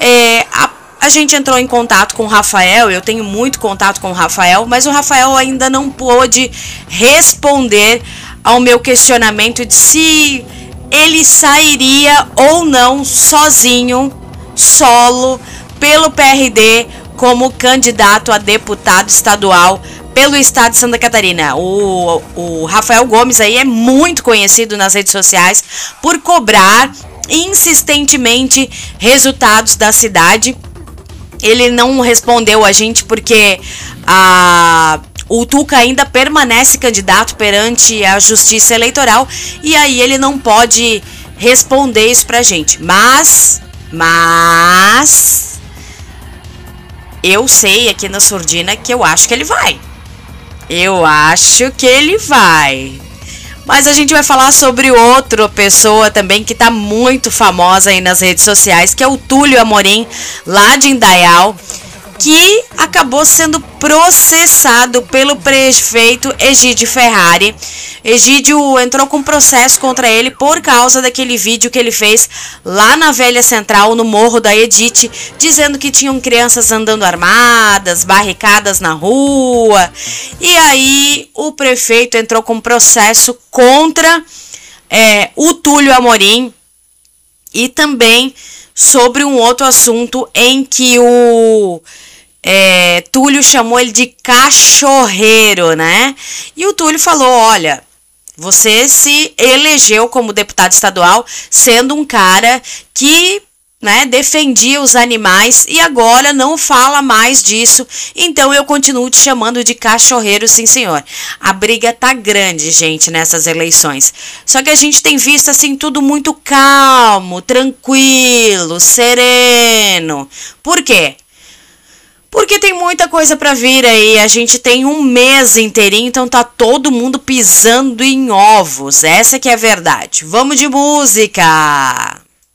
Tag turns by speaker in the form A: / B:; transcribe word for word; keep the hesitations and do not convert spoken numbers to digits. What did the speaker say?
A: É, a, a gente entrou em contato com o Rafael, eu tenho muito contato com o Rafael, mas o Rafael ainda não pôde responder ao meu questionamento de se ele sairia ou não sozinho, solo, pelo P R D, como candidato a deputado estadual pelo estado de Santa Catarina. O, o Rafael Gomes aí é muito conhecido nas redes sociais por cobrar insistentemente resultados da cidade. Ele não respondeu a gente porque a, o Tuca ainda permanece candidato perante a Justiça Eleitoral e aí ele não pode responder isso pra gente. Mas, mas, eu sei aqui na surdina que eu acho que ele vai. Eu acho que ele vai. Mas a gente vai falar sobre outra pessoa também que tá muito famosa aí nas redes sociais, que é o Túlio Amorim, lá de Indaial, que acabou sendo processado pelo prefeito Egídio Ferrari. Egídio entrou com processo contra ele por causa daquele vídeo que ele fez lá na Velha Central, no Morro da Edite, dizendo que tinham crianças andando armadas, barricadas na rua. E aí o prefeito entrou com processo contra é, o Túlio Amorim e também sobre um outro assunto em que o É, Túlio chamou ele de cachorreiro, né? E o Túlio falou, olha, você se elegeu como deputado estadual sendo um cara que, né, defendia os animais e agora não fala mais disso, então eu continuo te chamando de cachorreiro, sim senhor. A briga tá grande, gente, nessas eleições. Só que a gente tem visto assim tudo muito calmo, tranquilo, sereno. Por quê? Porque tem muita coisa pra vir aí, a gente tem um mês inteirinho, então tá todo mundo pisando em ovos, essa que é a verdade. Vamos de música!